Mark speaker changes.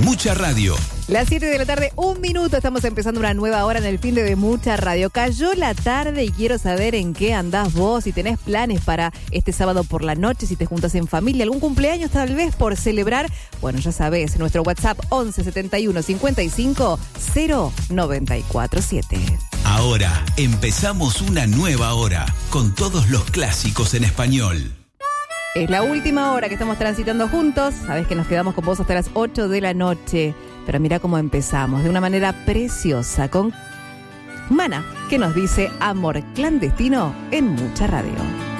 Speaker 1: Mucha Radio.
Speaker 2: Las 7 de la tarde, 1 minuto, estamos empezando una nueva hora en el fin de Mucha Radio. Cayó la tarde y quiero saber en qué andás vos, si tenés planes para este sábado por la noche, si te juntas en familia, algún cumpleaños tal vez por celebrar. Bueno, ya sabés, nuestro WhatsApp 11 71 55 0947.
Speaker 1: Ahora empezamos una nueva hora con todos los clásicos en español.
Speaker 2: Es la última hora que estamos transitando juntos. Sabés que nos quedamos con vos hasta las 8 de la noche. Pero mira cómo empezamos, de una manera preciosa, con Mana, que nos dice Amor Clandestino en Mucha Radio.